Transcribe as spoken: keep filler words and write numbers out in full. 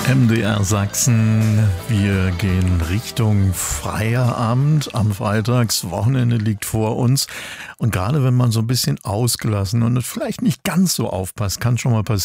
M D R Sachsen, wir gehen Richtung Feierabend am Freitags, Wochenende liegt vor uns und gerade wenn man so ein bisschen ausgelassen und vielleicht nicht ganz so aufpasst, kann schon mal passieren,